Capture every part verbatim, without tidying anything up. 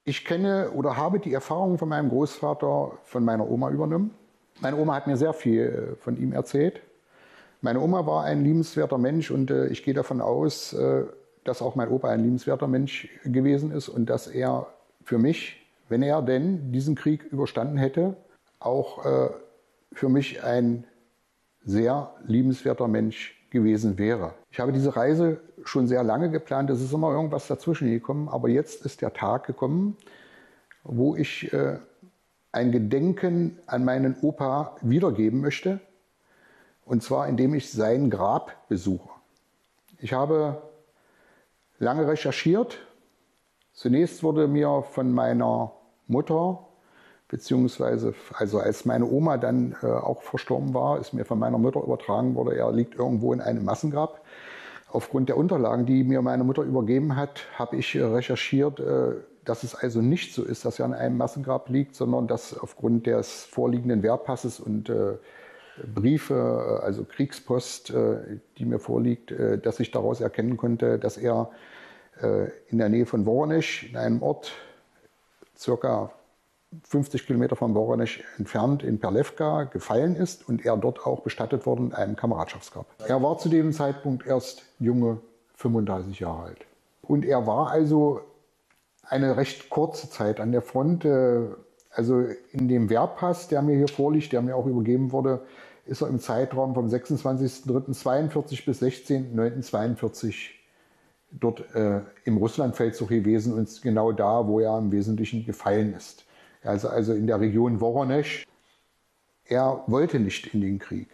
Ich kenne oder habe die Erfahrung von meinem Großvater von meiner Oma übernommen. Meine Oma hat mir sehr viel von ihm erzählt. Meine Oma war ein liebenswerter Mensch und äh, ich gehe davon aus, äh, dass auch mein Opa ein liebenswerter Mensch gewesen ist und dass er für mich, wenn er denn diesen Krieg überstanden hätte, auch äh, für mich ein sehr liebenswerter Mensch gewesen wäre. Ich habe diese Reise schon sehr lange geplant, es ist immer irgendwas dazwischen gekommen, aber jetzt ist der Tag gekommen, wo ich äh, ein Gedenken an meinen Opa wiedergeben möchte, und zwar indem ich sein Grab besuche. Ich habe lange recherchiert. Zunächst wurde mir von meiner Mutter, beziehungsweise also als meine Oma dann äh, auch verstorben war, ist mir von meiner Mutter übertragen worden, er liegt irgendwo in einem Massengrab. Aufgrund der Unterlagen, die mir meine Mutter übergeben hat, habe ich äh, recherchiert, äh, dass es also nicht so ist, dass er in einem Massengrab liegt, sondern dass aufgrund des vorliegenden Wehrpasses und äh, Briefe, also Kriegspost, äh, die mir vorliegt, äh, dass ich daraus erkennen konnte, dass er äh, in der Nähe von Voronezh, in einem Ort circa fünfzig Kilometer von Voronezh entfernt in Perlewka gefallen ist und er dort auch bestattet wurde in einem Kameradschaftsgrab. Er war zu dem Zeitpunkt erst junge fünfunddreißig Jahre alt. Und er war also eine recht kurze Zeit an der Front. Äh, also in dem Wehrpass, der mir hier vorliegt, der mir auch übergeben wurde, ist er im Zeitraum vom sechsundzwanzigsten dritten zweiundvierzig bis sechzehnten neunten zweiundvierzig dort äh, im Russlandfeldzug gewesen und genau da, wo er im Wesentlichen gefallen ist. Also, also in der Region Voronezh. Er wollte nicht in den Krieg.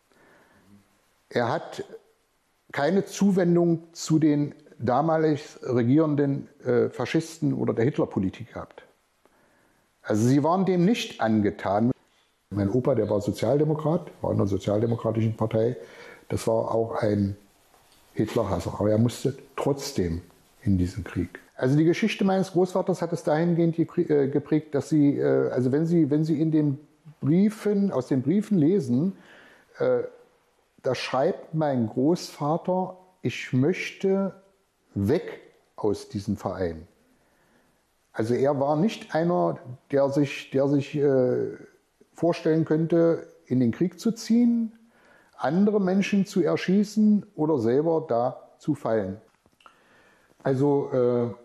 Er hat keine Zuwendung zu den damalig regierenden äh, Faschisten oder der Hitlerpolitik gehabt. Also sie waren dem nicht angetan. Mein Opa, der war Sozialdemokrat, war in der Sozialdemokratischen Partei. Das war auch ein Hitlerhasser, aber er musste trotzdem in diesen Krieg. Also die Geschichte meines Großvaters hat es dahingehend geprägt, dass sie, also wenn Sie, wenn Sie in den Briefen, aus den Briefen lesen, da schreibt mein Großvater, ich möchte weg aus diesem Verein. Also er war nicht einer, der sich, der sich äh, vorstellen könnte, in den Krieg zu ziehen, andere Menschen zu erschießen oder selber da zu fallen. Also äh,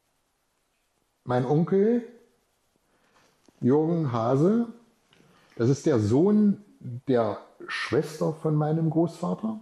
mein Onkel Jürgen Hase, das ist der Sohn der Schwester von meinem Großvater.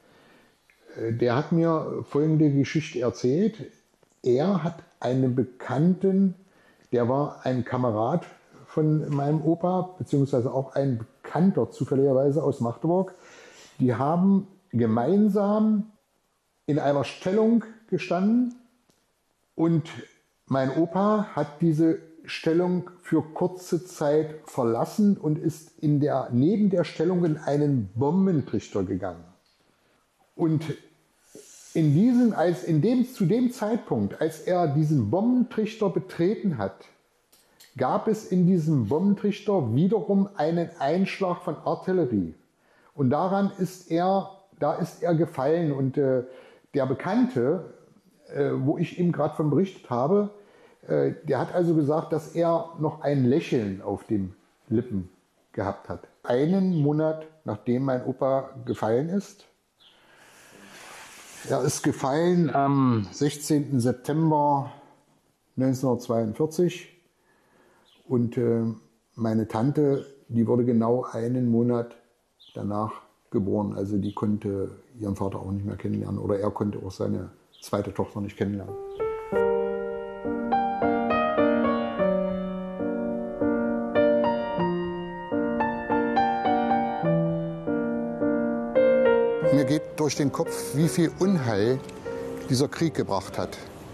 Äh, der hat mir folgende Geschichte erzählt. Er hat einen Bekannten, der war ein Kamerad von meinem Opa, beziehungsweise auch ein Bekannter zufälligerweise aus Magdeburg. Die haben gemeinsam in einer Stellung gestanden und mein Opa hat diese Stellung für kurze Zeit verlassen und ist in der, neben der Stellung in einen Bombentrichter gegangen. Und in diesem, als in dem, zu dem Zeitpunkt, als er diesen Bombentrichter betreten hat, gab es in diesem Bombentrichter wiederum einen Einschlag von Artillerie. Und daran ist er, da ist er gefallen. Und äh, der Bekannte, äh, wo ich ihm gerade von berichtet habe, äh, der hat also gesagt, dass er noch ein Lächeln auf den Lippen gehabt hat. Einen Monat nachdem mein Opa gefallen ist. Er ist gefallen am sechzehnten September neunzehnhundertzweiundvierzig und äh, meine Tante, die wurde genau einen Monat danach geboren. Also die konnte ihren Vater auch nicht mehr kennenlernen oder er konnte auch seine zweite Tochter nicht kennenlernen. Mir geht durch den Kopf, wie viel Unheil dieser Krieg gebracht hat.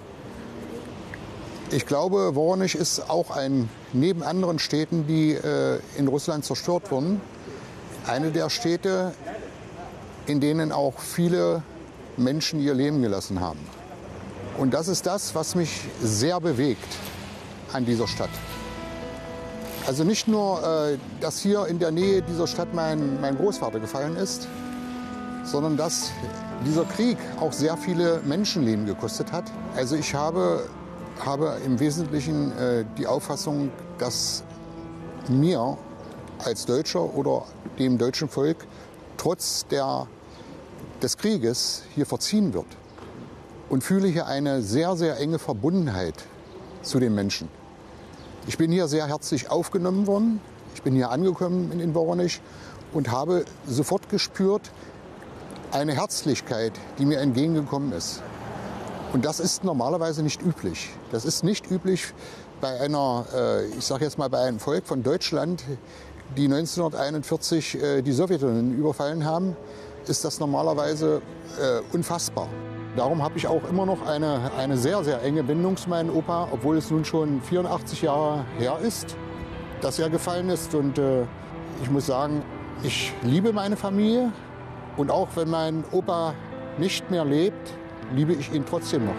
Ich glaube, Voronezh ist auch ein, neben anderen Städten, die äh, in Russland zerstört wurden, eine der Städte, in denen auch viele Menschen ihr Leben gelassen haben. Und das ist das, was mich sehr bewegt an dieser Stadt. Also nicht nur, äh, dass hier in der Nähe dieser Stadt mein, mein Großvater gefallen ist, sondern dass dieser Krieg auch sehr viele Menschenleben gekostet hat. Also ich habe habe im Wesentlichen äh, die Auffassung, dass mir als Deutscher oder dem deutschen Volk trotz der, des Krieges hier verziehen wird. Und fühle hier eine sehr, sehr enge Verbundenheit zu den Menschen. Ich bin hier sehr herzlich aufgenommen worden. Ich bin hier angekommen in Voronezh und habe sofort gespürt eine Herzlichkeit, die mir entgegengekommen ist. Und das ist normalerweise nicht üblich. Das ist nicht üblich bei einer, äh, ich sage jetzt mal, bei einem Volk von Deutschland, die neunzehnhunderteinundvierzig äh, die Sowjetunion überfallen haben, ist das normalerweise äh, unfassbar. Darum habe ich auch immer noch eine, eine sehr, sehr enge Bindung zu meinem Opa, obwohl es nun schon vierundachtzig Jahre her ist, dass er gefallen ist. Und äh, ich muss sagen, ich liebe meine Familie. Und auch wenn mein Opa nicht mehr lebt, liebe ich ihn trotzdem noch.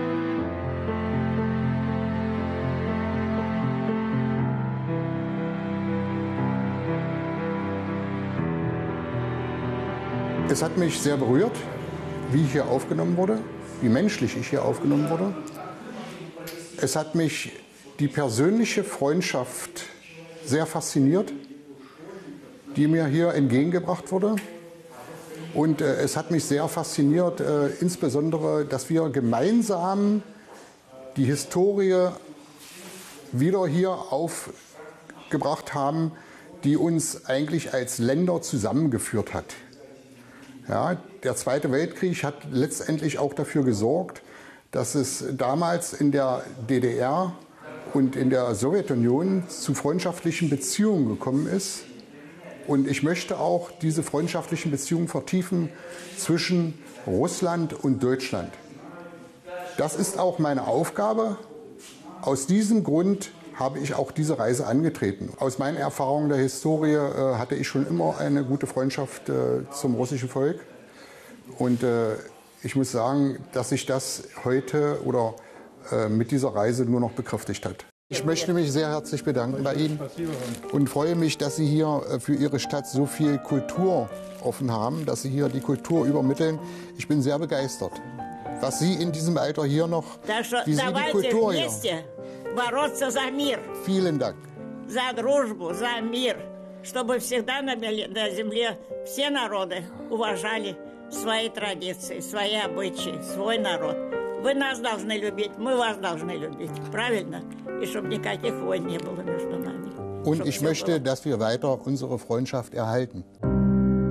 Es hat mich sehr berührt, wie ich hier aufgenommen wurde, wie menschlich ich hier aufgenommen wurde. Es hat mich die persönliche Freundschaft sehr fasziniert, die mir hier entgegengebracht wurde. Und äh, es hat mich sehr fasziniert, äh, insbesondere, dass wir gemeinsam die Historie wieder hier aufgebracht haben, die uns eigentlich als Länder zusammengeführt hat. Ja, der Zweite Weltkrieg hat letztendlich auch dafür gesorgt, dass es damals in der D D R und in der Sowjetunion zu freundschaftlichen Beziehungen gekommen ist. Und ich möchte auch diese freundschaftlichen Beziehungen vertiefen zwischen Russland und Deutschland. Das ist auch meine Aufgabe. Aus diesem Grund habe ich auch diese Reise angetreten. Aus meinen Erfahrungen der Historie äh, hatte ich schon immer eine gute Freundschaft äh, zum russischen Volk. Und äh, ich muss sagen, dass sich das heute oder äh, mit dieser Reise nur noch bekräftigt hat. Ich möchte mich sehr herzlich bedanken bei Ihnen und freue mich, dass Sie hier für Ihre Stadt so viel Kultur offen haben, dass Sie hier die Kultur übermitteln. Ich bin sehr begeistert, was Sie in diesem Alter hier noch, wie Sie die Kultur hier. Vielen Dank. За дружбу, за мир, чтобы всегда на земле все народы уважали свои традиции, свои обычаи, свой народ. Вы нас должны любить, мы вас должны любить, правильно? И чтобы никаких войн не было между нами. Und ich möchte, dass wir weiter unsere Freundschaft erhalten.